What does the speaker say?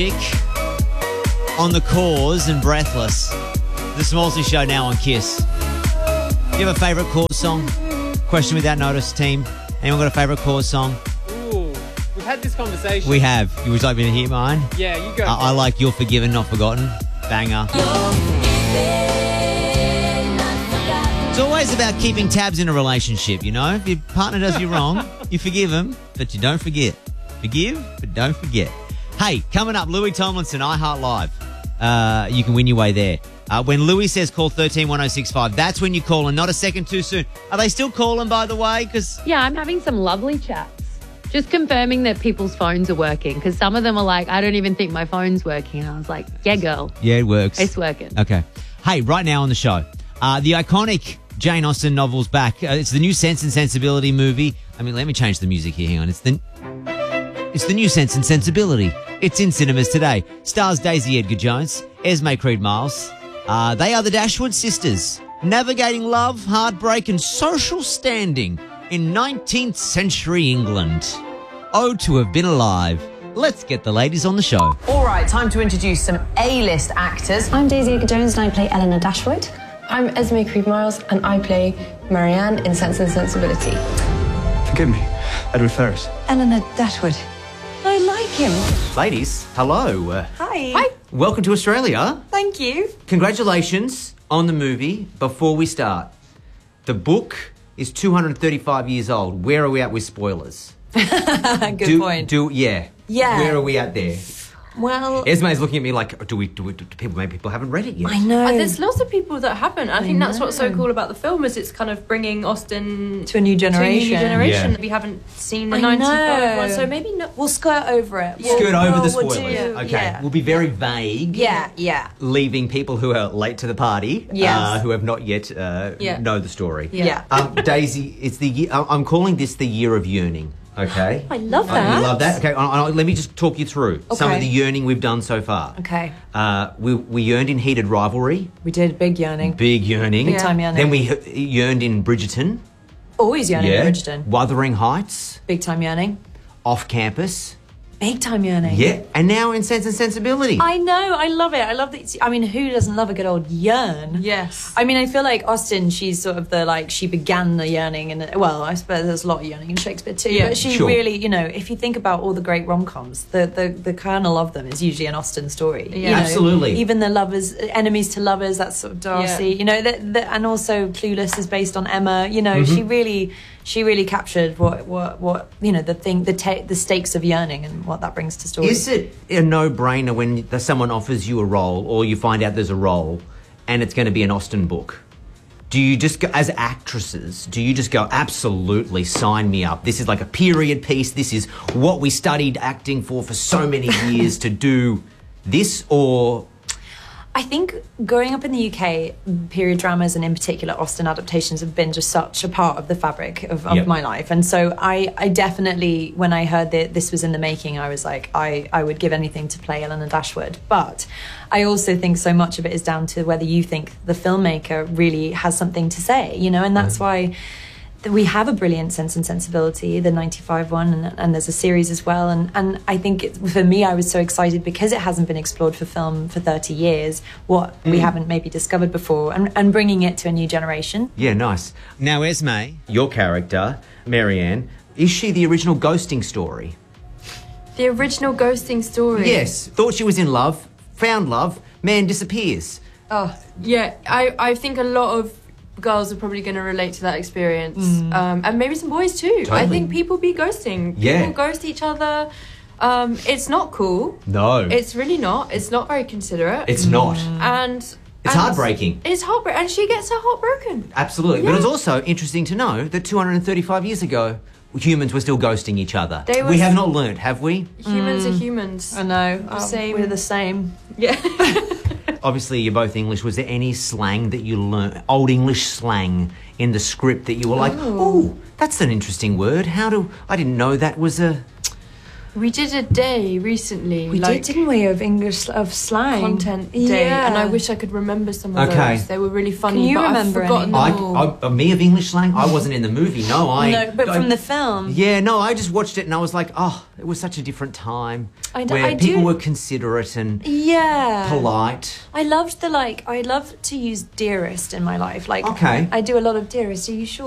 On The Cause and Breathless. The Smallsy Show now on Kiss. Do you have a favourite Cause song? Question without notice, team. Anyone got a favourite Cause song? Ooh, we've had this conversation. We have. Would you like me to hear mine? Yeah, you go. I like You're Forgiven, Not Forgotten. Banger. It's always about keeping tabs in a relationship, you know? If your partner does you wrong, you forgive them, but you don't forget. Forgive, but don't forget. Hey, coming up, Louis Tomlinson, iHeart Live. You can win your way there. When Louis says call 131065, that's when you call and not a second too soon. Are they still calling, by the way? Yeah, I'm having some lovely chats. Just confirming that people's phones are working, because some of them are like, I don't even think my phone's working. And I was like, yeah, girl. Yeah, it works. It's working. Okay. Hey, right now on the show, the iconic Jane Austen novel's back. It's the new Sense and Sensibility movie. I mean, let me change the music here. Hang on. It's the new Sense and Sensibility. It's in cinemas today. Stars Daisy Edgar-Jones, Esme Creed-Miles. They are the Dashwood sisters, navigating love, heartbreak and social standing in 19th century England. Oh, to have been alive. Let's get the ladies on the show. All right, time to introduce some A-list actors. I'm Daisy Edgar-Jones and I play Eleanor Dashwood. I'm Esme Creed-Miles and I play Marianne in Sense and Sensibility. Forgive me, Edward Ferrars. Eleanor Dashwood. I like him. Ladies, hello. Hi. Hi. Welcome to Australia. Thank you. Congratulations on the movie. Before we start, the book is 235 years old. Where are we at with spoilers? Good point. Yeah. Where are we at there? Well, Esme's looking at me like, do people haven't read it yet? I know. There's lots of people that haven't. I think that's what's so cool about the film is it's kind of bringing Austen to a new generation. Yeah. We haven't seen the I 95 one, know. so maybe not. We'll skirt over it. Skirt over the We'll spoilers. do- Okay. yeah. We'll be very vague. Yeah. Leaving people who are late to the party, Yes. who have not yet know the story. Yeah. Daisy, it's the year, I'm calling this the year of yearning. Okay. I love that. You love that? Okay, let me just talk you through some of Okay. the yearning we've done so far. Okay. We yearned in Heated Rivalry. We did big yearning. Big yearning. Big time yearning. Then we yearned in Bridgerton. Always yearning in Bridgerton. Wuthering Heights. Big time yearning. Off Campus. Big time yearning. Yeah. And now in Sense and Sensibility. I know. I love it. I love that. I mean, who doesn't love a good old yearn? Yes. I mean, I feel like Austen, she's sort of she began the yearning. And, well, I suppose there's a lot of yearning in Shakespeare too. Yeah, but she sure. really, if you think about all the great rom-coms, the kernel of them is usually an Austen story. Yeah. You know, Absolutely. Even the lovers, enemies to lovers, that's sort of Darcy. Yeah. And also Clueless is based on Emma. She really captured what the stakes of yearning and what that brings to story. Is it a no-brainer when someone offers you a role or you find out there's a role and it's going to be an Austen book? Do you just go, as actresses, absolutely, sign me up? This is like a period piece. This is what we studied acting for so many years to do this, or... I think growing up in the UK, period dramas and in particular Austen adaptations have been just such a part of the fabric of my life. And so I definitely, when I heard that this was in the making, I was like, I would give anything to play Eleanor Dashwood. But I also think so much of it is down to whether you think the filmmaker really has something to say, and that's why... We have a brilliant Sense and Sensibility, the 95 one, and there's a series as well. And I think for me, I was so excited because it hasn't been explored for film for 30 years, what we haven't maybe discovered before, and bringing it to a new generation. Yeah, nice. Now, Esme, your character, Marianne, is she the original ghosting story? The original ghosting story. Yes. Thought she was in love, found love, man disappears. Oh, yeah. I think a lot of girls are probably going to relate to that experience. And maybe some boys too. Totally. I think people be ghosting. Yeah. People ghost each other. It's not cool. No. It's really not. It's not very considerate. It's not. And It's heartbreaking. It's heartbreaking. And she gets her heart broken. Absolutely. But it's also interesting to know that 235 years ago, humans were still ghosting each other. We have not learnt, have we? Humans are humans. I know. We're the same. Yeah. Obviously, you're both English. Was there any slang that you learned, Old English slang, in the script that you were like, oh, that's an interesting word. I didn't know that was a We did a day recently. We did, didn't we, of English, of slang? Content day. Yeah. And I wish I could remember some of Okay. those. They were really funny, Can you but I've remember forgotten any? them all. Me of English slang? I wasn't in the movie. No, No, but from the film. Yeah, no, I just watched it and I was like, oh, it was such a different time I where do- people were considerate and Yeah. polite. I loved I love to use dearest in my life. Like, Okay. I do a lot of dearest. Are you sure?